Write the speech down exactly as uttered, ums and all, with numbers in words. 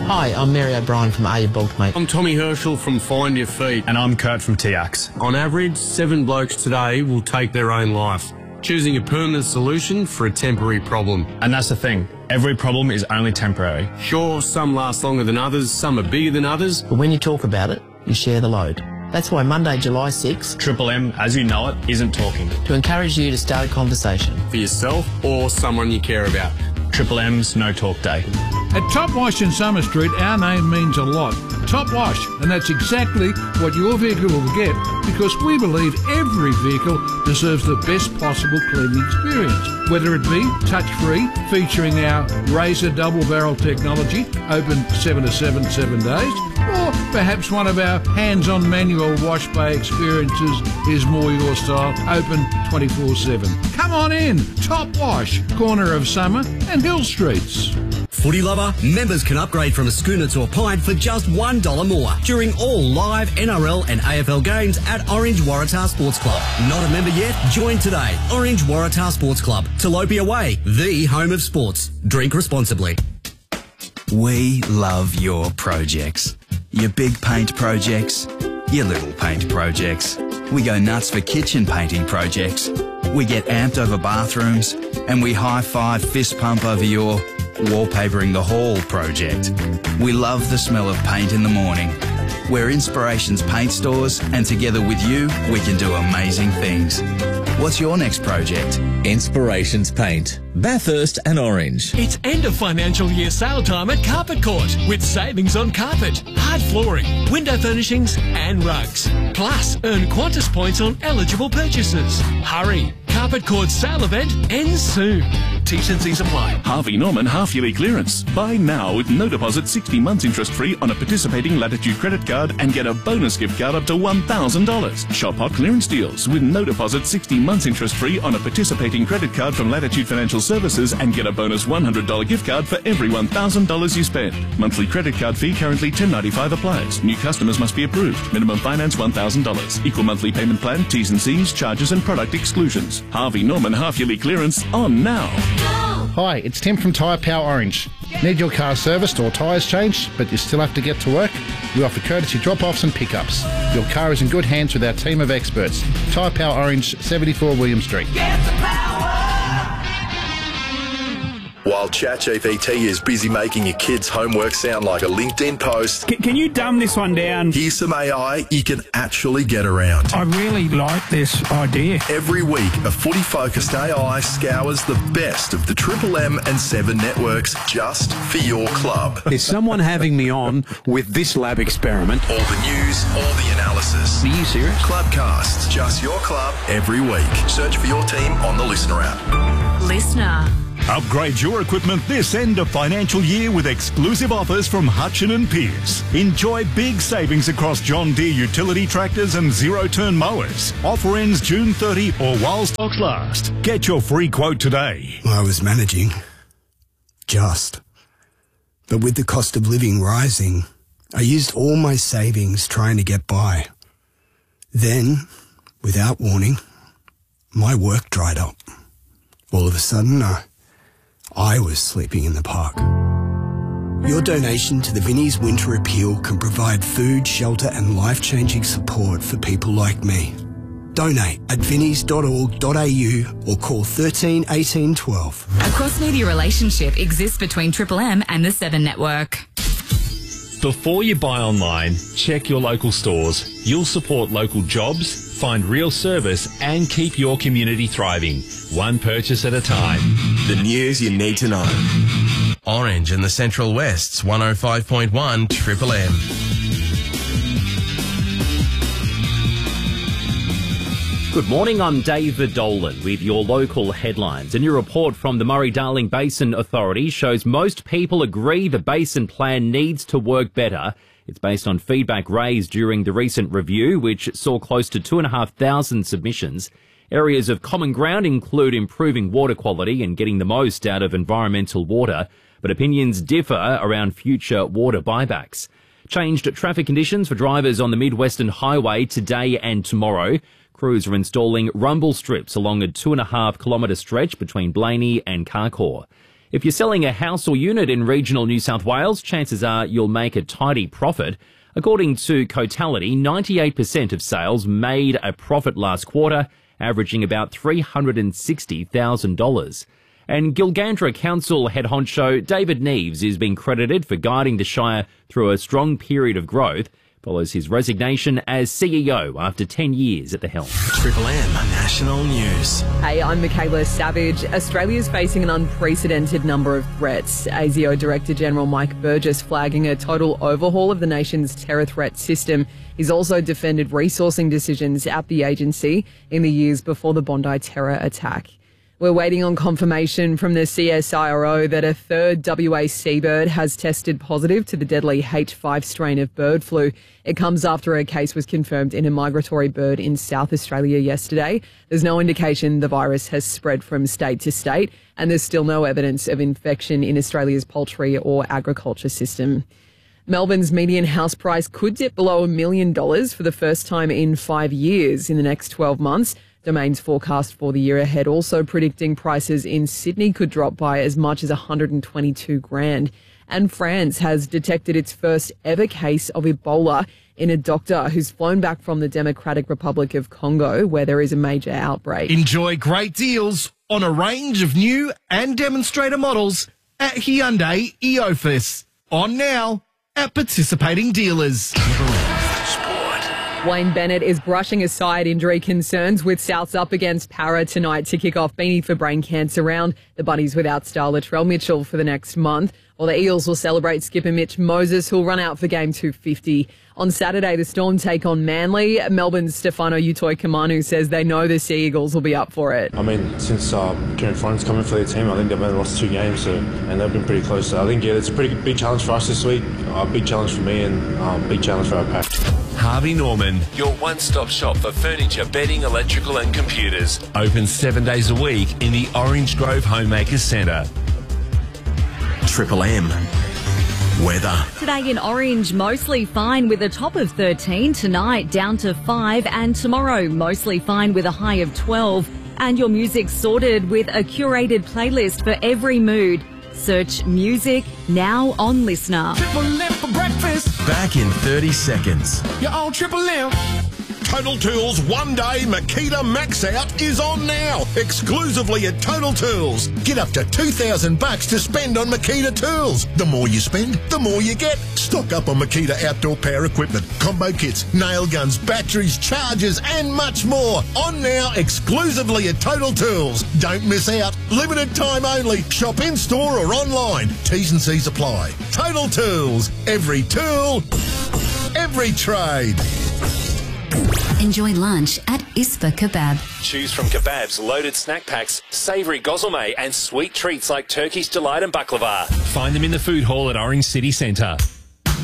Hi, I'm Mary O'Brien from Are You Bulked, Mate? I'm Tommy Herschel from Find Your Feet. And I'm Kurt from T X. On average, seven blokes today will take their own life, choosing a permanent solution for a temporary problem. And that's the thing. Every problem is only temporary. Sure, some last longer than others, some are bigger than others. But when you talk about it, you share the load. That's why Monday, July sixth, Triple M, as you know it, isn't talking. To encourage you to start a conversation. For yourself or someone you care about. Triple M's No Talk Day. At Top Wash in Summer Street, our name means a lot. Top Wash, and that's exactly what your vehicle will get, because we believe every vehicle deserves the best possible cleaning experience. Whether it be touch-free, featuring our Razor double-barrel technology, open seven to seven, seven days, or perhaps one of our hands-on manual wash bay experiences is more your style, open twenty-four seven. Come on in, Top Wash, corner of Summer and Hill Streets. Footy lover, members can upgrade from a schooner to a pint for just one dollar more during all live N R L and A F L games at Orange Waratah Sports Club. Not a member yet? Join today. Orange Waratah Sports Club. Tilapia Way, the home of sports. Drink responsibly. We love your projects. Your big paint projects, your little paint projects. We go nuts for kitchen painting projects. We get amped over bathrooms, and we high-five fist pump over your wallpapering the hall project. We love the smell of paint in the morning. We're Inspirations Paint Stores, and together with you, we can do amazing things. What's your next project? Inspirations Paint, Bathurst and Orange. It's end of financial year sale time at Carpet Court with savings on carpet, hard flooring, window furnishings and rugs. Plus, earn Qantas points on eligible purchases. Hurry! Carpet Court's sale event ends soon. T's and C's apply. Harvey Norman half-yearly clearance. Buy now with no deposit, sixty months interest-free on a participating Latitude credit card and get a bonus gift card up to one thousand dollars. Shop hot clearance deals with no deposit, sixty months interest-free on a participating credit card from Latitude Financial Services and get a bonus one hundred dollars gift card for every one thousand dollars you spend. Monthly credit card fee currently ten ninety-five applies. New customers must be approved. Minimum finance one thousand dollars. Equal monthly payment plan, T's and C's, charges and product exclusions. Harvey Norman half-yearly clearance on now. Hi, it's Tim from Tyre Power Orange. Need your car serviced or tyres changed, but you still have to get to work? We offer courtesy drop-offs and pickups. Your car is in good hands with our team of experts. Tyre Power Orange, seventy-four William Street. Get the power! While ChatGPT is busy making your kids' homework sound like a LinkedIn post, can, can you dumb this one down? Here's some A I you can actually get around. I really like this idea. Every week, a footy-focused A I scours the best of the Triple M and Seven networks just for your club. Is someone having me on with this lab experiment? All the news, all the analysis. Are you serious? Clubcasts, just your club every week. Search for your team on the Listener app. Listener. Upgrade your equipment this end of financial year with exclusive offers from Hutchin and Pearce. Enjoy big savings across John Deere utility tractors and zero-turn mowers. Offer ends June thirtieth or while stocks last. Get your free quote today. I was managing. Just. But with the cost of living rising, I used all my savings trying to get by. Then, without warning, my work dried up. All of a sudden, I... I was sleeping in the park. Your donation to the Vinnie's Winter Appeal can provide food, shelter and life-changing support for people like me. Donate at vinnies dot org dot a u or call thirteen eighteen twelve. A cross-media relationship exists between Triple M and the Seven Network. Before you buy online, check your local stores. You'll support local jobs, find real service and keep your community thriving, one purchase at a time. The news you need to know. Orange and the Central West's one oh five point one Triple M. Good morning, I'm David Dolan with your local headlines. A new report from the Murray-Darling Basin Authority shows most people agree the basin plan needs to work better. It's based on feedback raised during the recent review, which saw close to two thousand five hundred submissions. Areas of common ground include improving water quality and getting the most out of environmental water, but opinions differ around future water buybacks. Changed traffic conditions for drivers on the Mid-Western Highway today and tomorrow. Crews are installing rumble strips along a two and a half kilometre stretch between Blaney and Carcoar. If you're selling a house or unit in regional New South Wales, chances are you'll make a tidy profit. According to Cotality, ninety-eight percent of sales made a profit last quarter, averaging about three hundred sixty thousand dollars. And Gilgandra Council head honcho David Neves is being credited for guiding the Shire through a strong period of growth, follows his resignation as C E O after ten years at the helm. Triple M National News. Hey, I'm Michaela Savage. Australia's facing an unprecedented number of threats. A S I O Director General Mike Burgess flagging a total overhaul of the nation's terror threat system. He's also defended resourcing decisions at the agency in the years before the Bondi terror attack. We're waiting on confirmation from the C S I R O that a third W A seabird has tested positive to the deadly H five strain of bird flu. It comes after a case was confirmed in a migratory bird in South Australia yesterday. There's no indication the virus has spread from state to state, and there's still no evidence of infection in Australia's poultry or agriculture system. Melbourne's median house price could dip below a million dollars for the first time in five years in the next twelve months. Domain's forecast for the year ahead also predicting prices in Sydney could drop by as much as one hundred twenty-two grand. And France has detected its first ever case of Ebola in a doctor who's flown back from the Democratic Republic of Congo, where there is a major outbreak. Enjoy great deals on a range of new and demonstrator models at Hyundai Eofus. On now at participating dealers. Wayne Bennett is brushing aside injury concerns with Souths up against Para tonight to kick off Beanie for Brain Cancer round. The Bunnies without star Latrell Mitchell for the next month, while the Eels will celebrate skipper Mitch Moses, who'll run out for game two fifty. On Saturday, the Storm take on Manly. Melbourne's Stefano Utoi-Kamanu says they know the Sea Eagles will be up for it. I mean, since uh, Kieran Foran's coming for their team, I think they've only lost two games, so, and they've been pretty close. So I think, yeah, it's a pretty big challenge for us this week, a big challenge for me and a um, big challenge for our pack. Harvey Norman, your one-stop shop for furniture, bedding, electrical and computers. Open seven days a week in the Orange Grove Homemakers Centre. Triple M. Weather. Today in Orange, mostly fine with a top of thirteen. Tonight, down to five. And tomorrow, mostly fine with a high of twelve. And your music sorted with a curated playlist for every mood. Search music now on Listener. Triple M for breakfast. Back in thirty seconds. You're on Triple M. Total Tools One Day Makita Max Out is on now, exclusively at Total Tools. Get up to two thousand bucks to spend on Makita tools. The more you spend, the more you get. Stock up on Makita outdoor power equipment, combo kits, nail guns, batteries, chargers, and much more. On now, exclusively at Total Tools. Don't miss out. Limited time only. Shop in store or online. T's and C's apply. Total Tools. Every tool, every trade. Enjoy lunch at Isfa Kebab. Choose from kebabs, loaded snack packs, savoury gozleme and sweet treats like Turkish delight and baklava. Find them in the food hall at Orange City Centre.